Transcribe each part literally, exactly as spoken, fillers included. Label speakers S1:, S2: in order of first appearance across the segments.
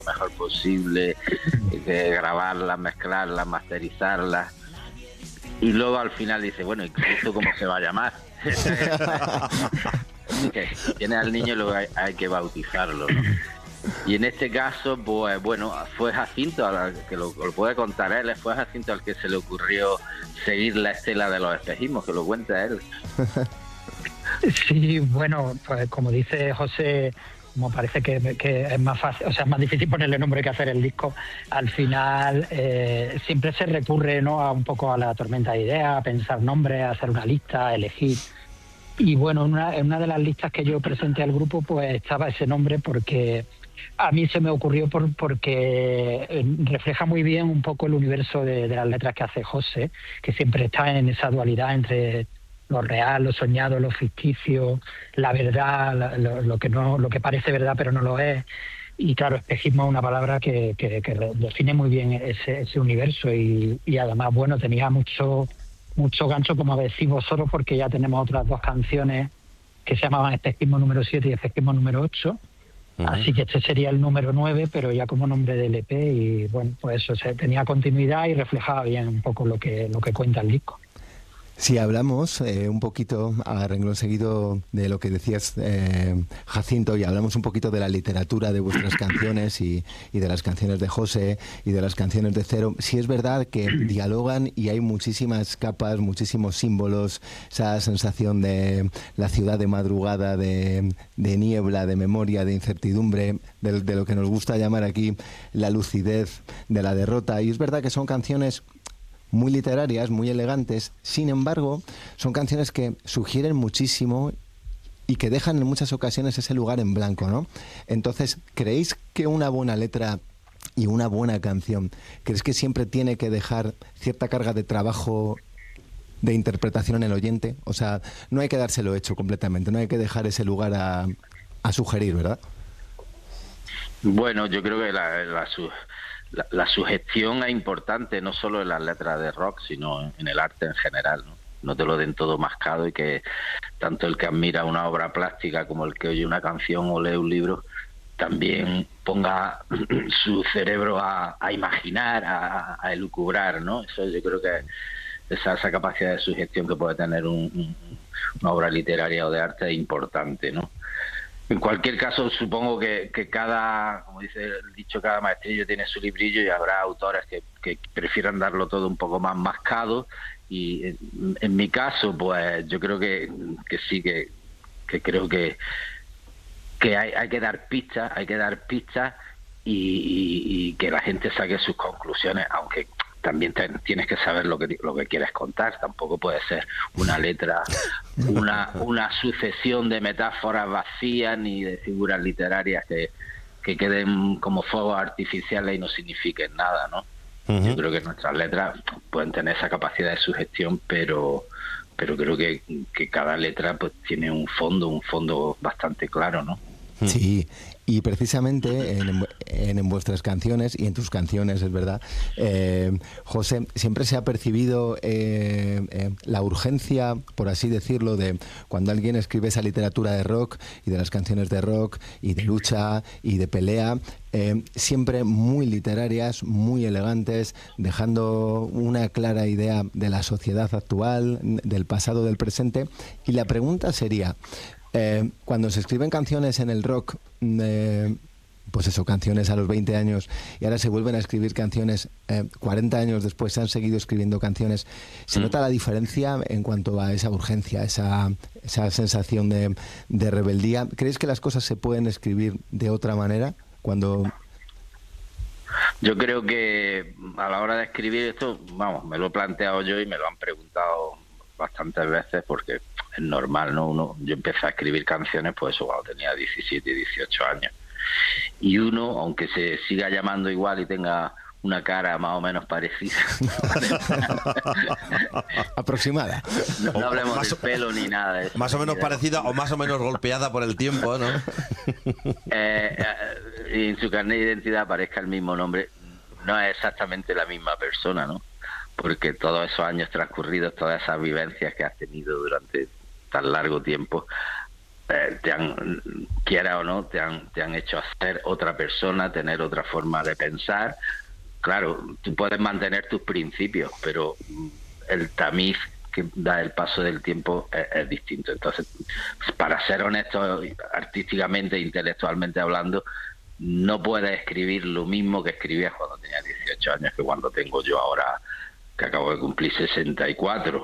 S1: mejor posible, que grabarlas, mezclarlas, masterizarlas. Y luego al final dice, bueno, ¿y esto cómo se va a llamar? Que tiene al niño y luego hay, hay que bautizarlo, ¿no? Y en este caso, pues bueno, fue Jacinto, al que lo, lo puede contar él, fue Jacinto al que se le ocurrió seguir la estela de los espejismos, que lo cuenta él.
S2: Sí, bueno, pues como dice José, como parece que, que es más fácil, o sea, es más difícil ponerle nombre que hacer el disco, al final eh, siempre se recurre, ¿no?, a un poco a la tormenta de ideas, a pensar nombres, a hacer una lista, a elegir. Y bueno, en una, en una de las listas que yo presenté al grupo, pues estaba ese nombre porque a mí se me ocurrió por, porque refleja muy bien un poco el universo de, de las letras que hace José, que siempre está en esa dualidad entre lo real, lo soñado, lo ficticio, la verdad, la, lo, lo que no, lo que parece verdad pero no lo es. Y claro, espejismo es una palabra que, que, que define muy bien ese, ese universo y, y además, bueno, tenía mucho, mucho gancho, como decís vosotros, porque ya tenemos otras dos canciones que se llamaban Espejismo número siete y Espejismo número ocho. Uh-huh. Así que este sería el número nueve, pero ya como nombre del E P, y bueno, pues eso, se tenía continuidad y reflejaba bien un poco lo que, lo que cuenta el disco.
S3: Si hablamos eh, un poquito, a renglón seguido, de lo que decías, eh, Jacinto, y hablamos un poquito de la literatura de vuestras canciones y, y de las canciones de José y de las canciones de Cero, sí es verdad que dialogan y hay muchísimas capas, muchísimos símbolos, esa sensación de la ciudad de madrugada, de, de niebla, de memoria, de incertidumbre, de, de lo que nos gusta llamar aquí la lucidez de la derrota. Y es verdad que son canciones muy literarias, muy elegantes, sin embargo, son canciones que sugieren muchísimo y que dejan en muchas ocasiones ese lugar en blanco, ¿no? Entonces, ¿creéis que una buena letra y una buena canción, creéis que siempre tiene que dejar cierta carga de trabajo de interpretación en el oyente? O sea, no hay que dárselo hecho completamente, no hay que dejar ese lugar a, a sugerir, ¿verdad?
S1: Bueno, yo creo que la... la su... La, la sugestión es importante, no solo en las letras de rock, sino en, en el arte en general, ¿no? No te lo den todo mascado y que tanto el que admira una obra plástica como el que oye una canción o lee un libro también ponga su cerebro a, a imaginar, a, a elucubrar, ¿no? Eso yo creo que esa, esa capacidad de sugestión que puede tener un, un, una obra literaria o de arte es importante, ¿no? En cualquier caso, supongo que, que cada, como dice el dicho, cada maestrillo tiene su librillo y habrá autores que, que prefieran darlo todo un poco más mascado. Y en, en mi caso, pues yo creo que, que sí, que, que creo que, que hay, hay que dar pistas, hay que dar pistas y, y, y que la gente saque sus conclusiones, aunque también te, tienes que saber lo que lo que quieres contar. Tampoco puede ser una letra, una una sucesión de metáforas vacías ni de figuras literarias que, que queden como fuegos artificiales y no signifiquen nada, ¿no? Uh-huh. Yo creo que nuestras letras pueden tener esa capacidad de sugestión, pero pero creo que, que cada letra pues tiene un fondo, un fondo bastante claro, ¿no?
S3: Sí, y precisamente en, en, en vuestras canciones y en tus canciones, es verdad, eh, José, siempre se ha percibido eh, eh, la urgencia, por así decirlo, de cuando alguien escribe esa literatura de rock y de las canciones de rock y de lucha y de pelea, eh, siempre muy literarias, muy elegantes, dejando una clara idea de la sociedad actual, del pasado, del presente. Y la pregunta sería... Eh, cuando se escriben canciones en el rock, eh, pues eso, canciones a los veinte años, y ahora se vuelven a escribir canciones eh, cuarenta años después, se han seguido escribiendo canciones, ¿se mm. nota la diferencia en cuanto a esa urgencia, esa, esa sensación de, de rebeldía? ¿Crees que las cosas se pueden escribir de otra manera cuando...?
S1: Yo creo que a la hora de escribir esto, vamos, me lo he planteado yo y me lo han preguntado bastantes veces, porque es normal, ¿no? Uno, yo empecé a escribir canciones, pues eso, cuando tenía diecisiete, dieciocho años. Y uno, aunque se siga llamando igual y tenga una cara más o menos parecida,
S3: aproximada.
S1: No, no hablemos más, del pelo ni nada de eso.
S4: Más o menos parecida o más o menos golpeada por el tiempo, ¿no?
S1: Eh, eh, y en su carnet de identidad aparezca el mismo nombre, no es exactamente la misma persona, ¿no? Porque todos esos años transcurridos, todas esas vivencias que has tenido durante tan largo tiempo, eh, te han, quiera o no, te han, te han hecho ser otra persona, tener otra forma de pensar. Claro, tú puedes mantener tus principios, pero el tamiz que da el paso del tiempo es, es distinto. Entonces, para ser honesto, artísticamente, intelectualmente hablando, no puedes escribir lo mismo que escribías cuando tenías dieciocho años que cuando tengo yo ahora, que acabo de cumplir sesenta y cuatro.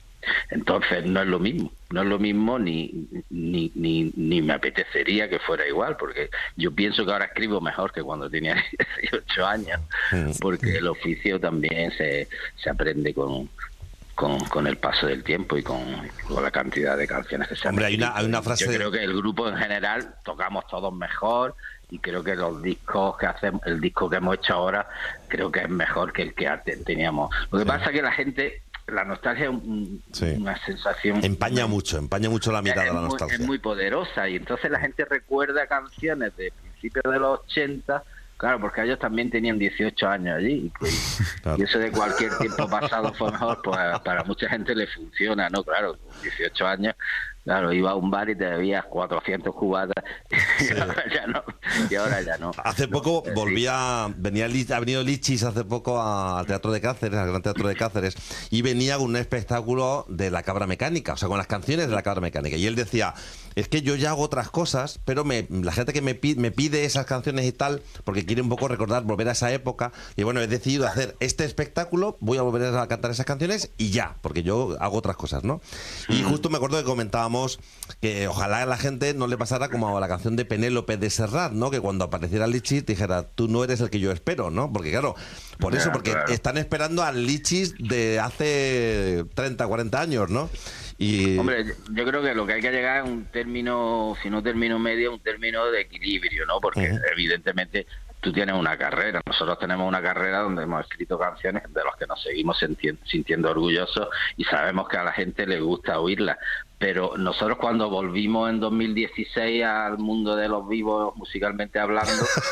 S1: Entonces no es lo mismo, no es lo mismo ni, ni, ni, ni me apetecería que fuera igual, porque yo pienso que ahora escribo mejor que cuando tenía dieciocho años, porque el oficio también se, se aprende con, con, con el paso del tiempo y con, con la cantidad de canciones que se han
S4: Hombre, hay una, hay una frase...
S1: Yo creo que el grupo en general tocamos todos mejor, y creo que los discos que hacemos, el disco que hemos hecho ahora, creo que es mejor que el que teníamos. Lo que sí. pasa es que la gente... La nostalgia es un, sí. una sensación...
S4: Empaña muy, mucho, empaña mucho la mirada de la nostalgia.
S1: Es muy poderosa, y entonces la gente recuerda canciones de principios de los ochenta, claro, porque ellos también tenían dieciocho años allí, y, claro. y eso de cualquier tiempo pasado fue mejor, pues para mucha gente le funciona, ¿no? Claro, con dieciocho años... Claro, iba a un bar y te bebías cuatrocientos cubatas y, sí. ahora ya no, y ahora ya no.
S4: Hace poco no, volvía, venía ha venido Lichis hace poco al Teatro de Cáceres, al Gran Teatro de Cáceres, y venía con un espectáculo de La Cabra Mecánica, o sea, con las canciones de La Cabra Mecánica. Y él decía, es que yo ya hago otras cosas, pero me, la gente que me pide, me pide esas canciones y tal, porque quiere un poco recordar, volver a esa época, y bueno, he decidido hacer este espectáculo, voy a volver a cantar esas canciones y ya, porque yo hago otras cosas, ¿no? Y justo me acuerdo que comentábamos que ojalá a la gente no le pasara como a la canción de Penélope de Serrat, ¿no? Que cuando apareciera Lichis dijera, tú no eres el que yo espero, ¿no? Porque claro, por eso, porque claro. están esperando al Lichis de hace treinta, cuarenta años, ¿no? Y...
S1: Hombre, yo creo que lo que hay que llegar es un término, si no término medio, un término de equilibrio, ¿no? Porque uh-huh. evidentemente tú tienes una carrera, nosotros tenemos una carrera donde hemos escrito canciones de las que nos seguimos sintiendo, sintiendo orgullosos, y sabemos que a la gente le gusta oírlas. Pero nosotros cuando volvimos en dos mil dieciséis al mundo de los vivos, musicalmente hablando,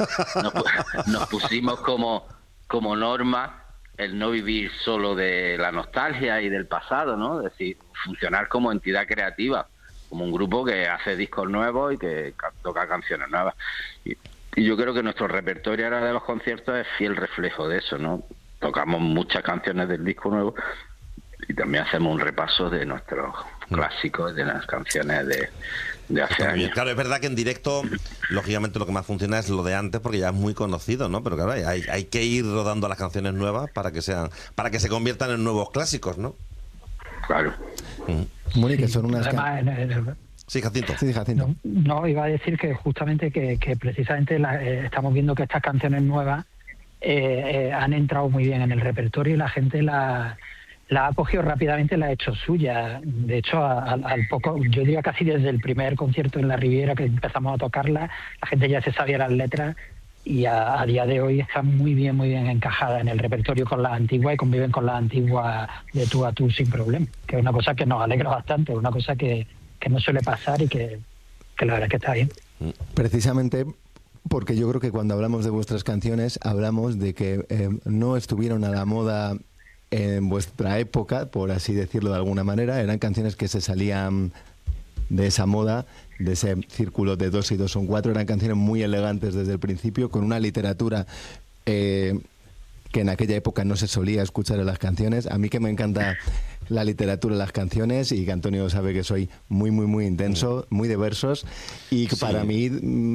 S1: nos, nos pusimos como, como norma el no vivir solo de la nostalgia y del pasado, ¿no? Es decir, funcionar como entidad creativa, como un grupo que hace discos nuevos y que toca canciones nuevas. Y, y yo creo que nuestro repertorio ahora de los conciertos es fiel reflejo de eso, ¿no? Tocamos muchas canciones del disco nuevo y también hacemos un repaso de nuestros clásicos, de las canciones de, de hace
S4: Está
S1: años.
S4: Claro, es verdad que en directo, lógicamente lo que más funciona es lo de antes, porque ya es muy conocido, ¿no? Pero claro, hay, hay que ir rodando las canciones nuevas para que sean, para que se conviertan en nuevos clásicos, ¿no?
S1: Claro.
S3: Mm. Mónica, sí, son unas...
S2: Además, en el...
S4: Sí, Jacinto.
S3: Sí, Jacinto.
S2: No, no, iba a decir que justamente que, que precisamente la, eh, estamos viendo que estas canciones nuevas eh, eh, han entrado muy bien en el repertorio y la gente la, la ha cogido rápidamente, la ha hecho suya. De hecho, al, al poco, yo diría casi desde el primer concierto en la Riviera que empezamos a tocarla, la gente ya se sabía las letras y a, a día de hoy están muy bien, muy bien encajadas en el repertorio con las antiguas y conviven con las antiguas de tú a tú sin problema, que es una cosa que nos alegra bastante, una cosa que que no suele pasar y que, que la verdad es que está bien.
S3: Precisamente porque yo creo que cuando hablamos de vuestras canciones hablamos de que eh, no estuvieron a la moda en vuestra época, por así decirlo de alguna manera, eran canciones que se salían de esa moda, de ese círculo de dos y dos son cuatro, eran canciones muy elegantes desde el principio, con una literatura eh, que en aquella época no se solía escuchar en las canciones. A mí que me encanta la literatura en las canciones y que Antonio sabe que soy muy, muy, muy intenso, muy de versos, y que sí. Para mí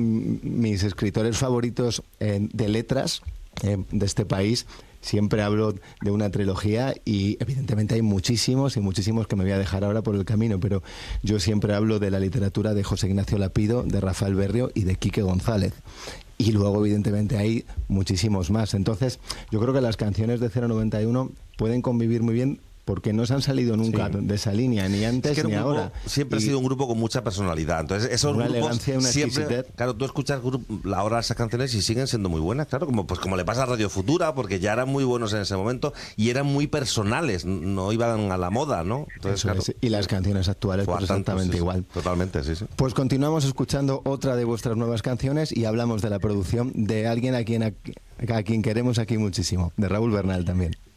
S3: mis escritores favoritos eh, de letras eh, de este país, siempre hablo de una trilogía y evidentemente hay muchísimos y muchísimos que me voy a dejar ahora por el camino, pero yo siempre hablo de la literatura de José Ignacio Lapido, de Rafael Berrio y de Quique González. Y luego, evidentemente, hay muchísimos más. Entonces, yo creo que las canciones de cero noventa y uno pueden convivir muy bien porque no se han salido nunca sí. de esa línea, ni antes es que ni
S4: grupo,
S3: ahora.
S4: Siempre y ha sido un grupo con mucha personalidad. Entonces, esos
S3: una
S4: grupos
S3: elegancia, una
S4: siempre,
S3: exquisitez.
S4: Claro, tú escuchas ahora esas canciones y siguen siendo muy buenas, claro, como pues como le pasa a Radio Futura, porque ya eran muy buenos en ese momento y eran muy personales, no iban a la moda, ¿no? Entonces, claro,
S3: es. Y las canciones actuales pues, exactamente
S4: sí,
S3: igual.
S4: Totalmente, sí, sí.
S3: Pues continuamos escuchando otra de vuestras nuevas canciones y hablamos de la producción de alguien a quien a, a quien queremos aquí muchísimo, de Raúl Bernal también.